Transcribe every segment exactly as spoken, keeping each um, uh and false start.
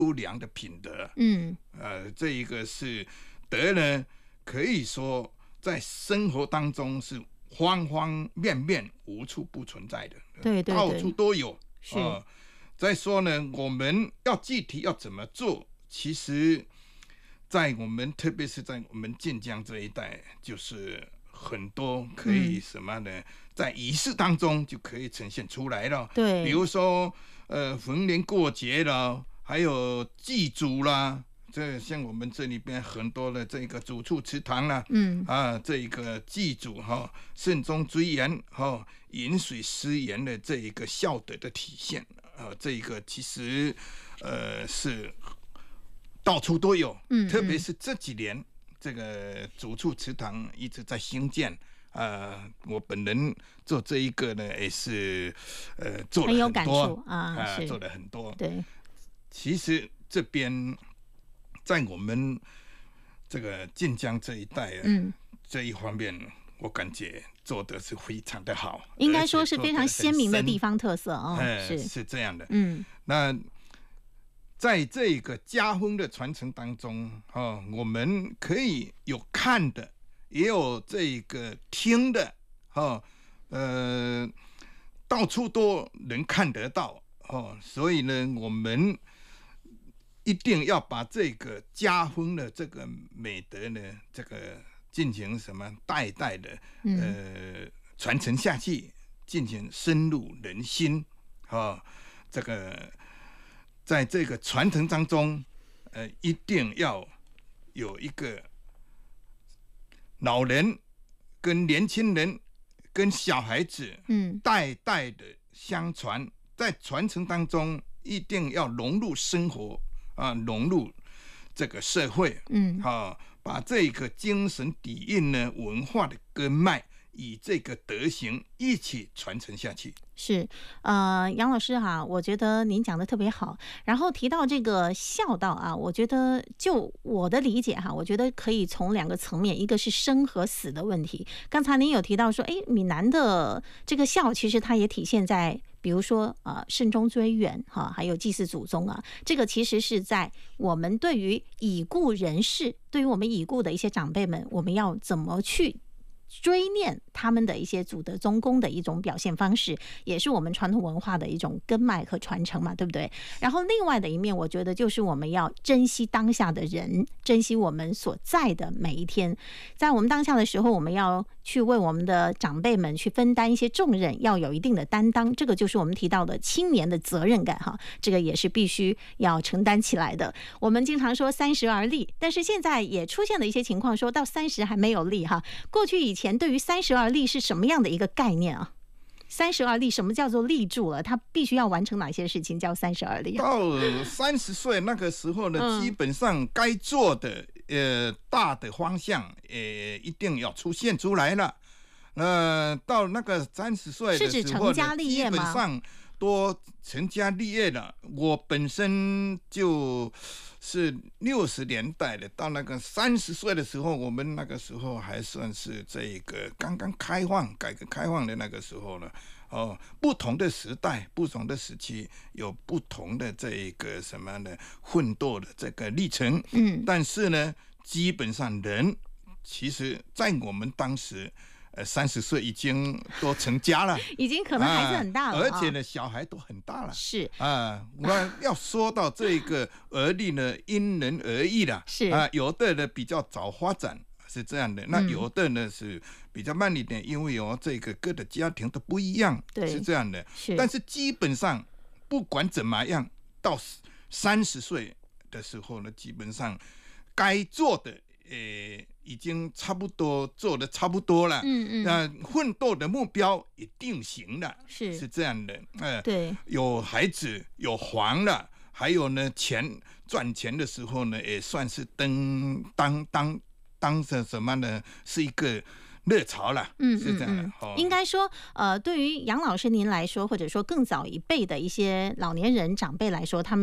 优良的品德。 嗯， 呃，这一个是德呢，可以说在生活当中是方方面面无处不存在的， 对对对， 到处都有。 是。 呃、再说呢，我们要具体要怎么做，其实在我们特别是在我们晋江这一带，就是很多可以什么呢、嗯、在仪式当中就可以呈现出来了。 对， 比如说呃逢年过节了，还有祭祖啦，这像我们这里边很多的这个祖厝祠堂啦， 嗯啊，这一个祭祖哈，慎终追远哈，饮水思源的这一个孝德的体现啊，这一个其实呃是到处都有，嗯，特别是这几年这个祖厝祠堂一直在兴建。呃，我本人做这一个呢，也是呃做了很多， 很有感触啊， 呃、做了很多。 对， 其实这边在我们这个晋江这一带、啊，嗯，这一方面我感觉做的是非常的好， 应该说是非常鲜明的地方特色哦， 呃、 是是这样的。 嗯， 那在这个家风的传承当中，哦，我们可以有看的。也有这个听的，哦，呃，到处都能看得到，哦，所以呢，我们一定要把这个家风的这个美德呢，这个进行什么代代的呃传承下去，进行深入人心，哦，这个在这个传承当中，呃，一定要有一个。老人跟年轻人跟小孩子，嗯，代代的相传，在传承当中一定要融入生活啊，融入这个社会，嗯，啊，把这个精神底蕴呢、文化的根脉，以这个德行一起传承下去。 是，呃，杨老师哈，我觉得您讲的特别好。然后提到这个孝道啊，我觉得就我的理解哈，我觉得可以从两个层面，一个是生和死的问题。刚才您有提到说，哎，闽南的这个孝，其实它也体现在，比如说呃，慎终追远哈，还有祭祀祖宗啊，这个其实是在我们对于已故人士，对于我们已故的一些长辈们，我们要怎么去追念他们的一些祖德宗功的一种表现方式，也是我们传统文化的一种根脉和传承嘛，对不对？然后另外的一面，我觉得就是我们要珍惜当下的人，珍惜我们所在的每一天。在我们当下的时候，我们要去为我们的长辈们去分担一些重任，要有一定的担当，这个就是我们提到的青年的责任感哈，这个也是必须要承担起来的。我们经常说三十而立，但是现在也出现了一些情况，说到三十还没有立哈。过去以前前对于三十而立是什么样的一个概念啊？三十而立，什么叫做立住了？他必须要完成哪些事情叫三十而立、啊？ 到三十岁那个时候呢，嗯、基本上该做的呃大的方向，呃一定要出现出来了。呃，到那个三十岁的时候呢， 是指成家立业吗？ 基本上都成家立业了。我本身就。是六十年代的，到那个三十岁的时候，我们那个时候还算是这个刚刚开放、改革开放的那个时候了。哦，不同的时代、不同的时期，有不同的这个什么呢？奋斗的这个历程。嗯，但是呢，基本上人其实，在我们当时。呃，三十岁已经都成家了， 已经可能孩子很大了、啊， 而且呢，小孩都很大了。 是啊，我要说到这个而立呢，因人而异啦。 是啊，有的呢比较早发展是这样的，那有的呢是比较慢一点，因为有这个各的家庭都不一样， 对， 是这样的。 是， 但是基本上不管怎么样，到三十岁的时候呢，基本上该做的。呃，已经差不多做的差不多了，嗯嗯，那奋斗的目标也定型了， 是是这样的，呃， 对， 有孩子有房了，还有呢，钱赚钱的时候呢，也算是当当当当成什么呢？是一个热潮了，嗯，是这样的。 嗯、应该说，呃，对于杨老师您来说，或者说更早一辈的一些老年人长辈来说，他们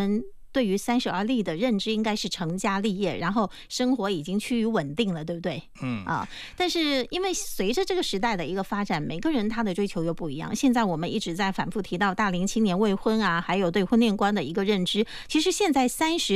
对于三十而立的认知应该是成家立业，然后生活已经趋于稳定了，对不对？ 嗯啊，但是因为随着这个时代的一个发展，每个人他的追求又不一样。现在我们一直在反复提到大龄青年未婚啊，还有对婚恋观的一个认知。其实现在三十